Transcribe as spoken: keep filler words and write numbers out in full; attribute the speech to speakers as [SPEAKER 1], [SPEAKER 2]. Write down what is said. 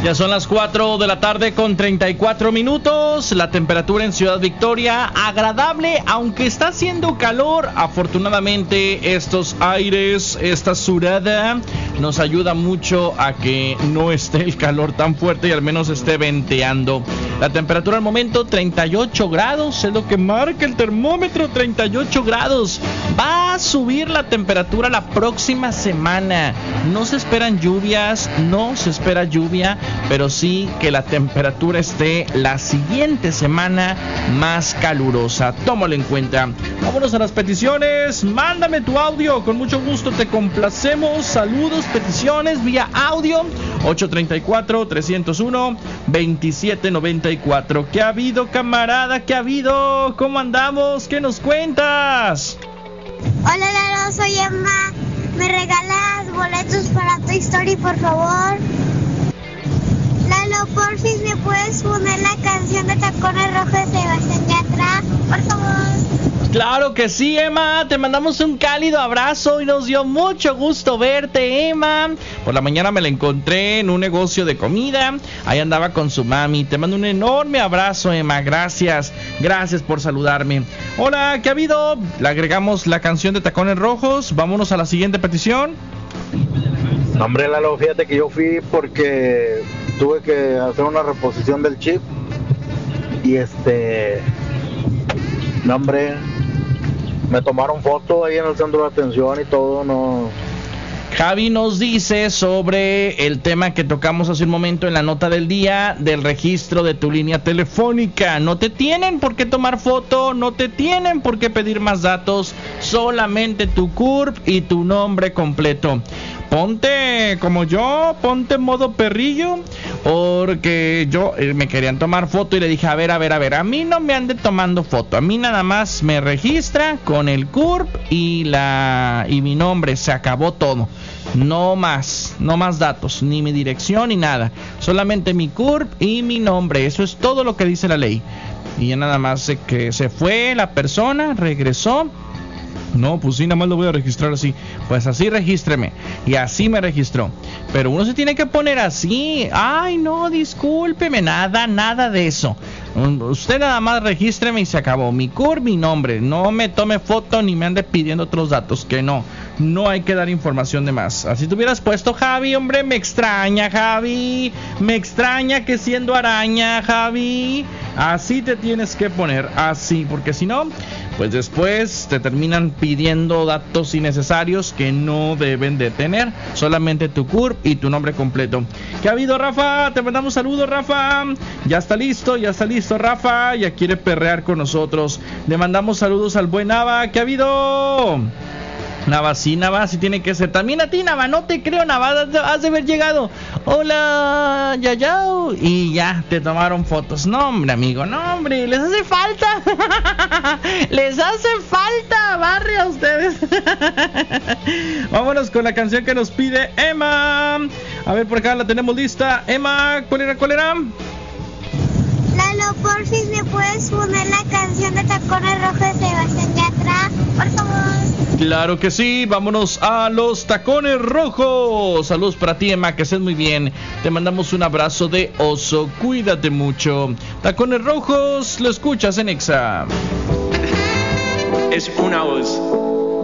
[SPEAKER 1] Ya son las cuatro de la tarde con treinta y cuatro minutos. La temperatura en Ciudad Victoria agradable, aunque está haciendo calor. Afortunadamente estos aires, esta surada nos ayuda mucho a que no esté el calor tan fuerte y al menos esté venteando. La temperatura al momento treinta y ocho grados, es lo que marca el termómetro, treinta y ocho grados. Va a subir la temperatura la próxima semana. No se esperan lluvias, no se espera lluvia, pero sí que la temperatura esté la siguiente semana más calurosa. Tómalo en cuenta. Vámonos a las peticiones. Mándame tu audio, con mucho gusto te complacemos. Saludos, peticiones vía audio ocho tres cuatro, tres cero uno, dos siete nueve cuatro. ¿Qué ha habido, camarada? ¿Qué ha habido? ¿Cómo andamos? ¿Qué nos cuentas?
[SPEAKER 2] Hola, Lalo, soy Emma. ¿Me regalas boletos para Toy Story, por favor? Lalo, por fin me puedes poner la canción de Tacones Rojos de Sebastián Yatra, por favor.
[SPEAKER 1] Claro que sí, Emma, te mandamos un cálido abrazo y nos dio mucho gusto verte, Emma. Por la mañana me la encontré en un negocio de comida, ahí andaba con su mami. Te mando un enorme abrazo, Emma, gracias, gracias por saludarme. Hola, ¿qué ha habido? Le agregamos la canción de Tacones Rojos, vámonos a la siguiente petición.
[SPEAKER 3] No, hombre, Lalo, fíjate que yo fui porque tuve que hacer una reposición del chip y este, no, hombre, me tomaron foto ahí en el centro de atención y todo, no.
[SPEAKER 1] Javi nos dice sobre el tema que tocamos hace un momento en la nota del día del registro de tu línea telefónica. No te tienen por qué tomar foto, no te tienen por qué pedir más datos, solamente tu C U R P y tu nombre completo. Ponte como yo, ponte en modo perrillo, porque yo eh, me querían tomar foto y le dije, a ver, a ver, a ver, a mí no me ande tomando foto, a mí nada más me registra con el C U R P y la y mi nombre, se acabó todo. No más, no más datos, ni mi dirección ni nada, solamente mi C U R P y mi nombre, eso es todo lo que dice la ley. Y ya nada más eh, que se fue la persona, regresó. No, pues sí, nada más lo voy a registrar así. Pues así regístreme. Y así me registró. Pero uno se tiene que poner así. Ay, no, discúlpeme. Nada, nada de eso. Usted nada más regístreme y se acabó. Mi C U R P, mi nombre. No me tome foto ni me ande pidiendo otros datos. Que no. No hay que dar información de más. Así te hubieras puesto, Javi, hombre. Me extraña, Javi. Me extraña que siendo araña, Javi. Así te tienes que poner. Así. Porque si no, pues después te terminan pidiendo datos innecesarios que no deben de tener. Solamente tu C U R P y tu nombre completo. ¿Qué ha habido, Rafa? Te mandamos saludos, Rafa. Ya está listo, ya está listo, Rafa. Ya quiere perrear con nosotros. Le mandamos saludos al buen Nava. ¿Qué ha habido? Nava, sí, Nava, sí tiene que ser. También a ti, Nava, no te creo, Nava, has de haber llegado. Hola, Yayao. Y ya, te tomaron fotos. No, hombre, amigo, no, hombre, les hace falta. Les hace falta barrio a ustedes. Vámonos con la canción que nos pide Emma. A ver, por acá la tenemos lista. Emma, ¿cuál era, cuál era?
[SPEAKER 2] Lalo, por fin me puedes poner la canción de Tacones Rojos de Sebastián Yatra, por favor.
[SPEAKER 1] Claro que sí, vámonos a los Tacones Rojos. Saludos para ti, Emma, que estés muy bien. Te mandamos un abrazo de oso, cuídate mucho. Tacones Rojos, lo escuchas en Exa.
[SPEAKER 4] Es una voz.